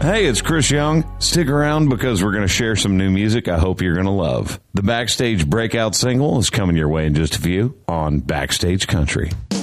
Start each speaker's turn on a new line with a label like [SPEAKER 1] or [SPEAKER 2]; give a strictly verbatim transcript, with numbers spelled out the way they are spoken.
[SPEAKER 1] Hey, it's Chris Young. Stick around because we're going to share some new music I hope you're going to love. The Backstage breakout single is coming your way in just a few on Backstage Country.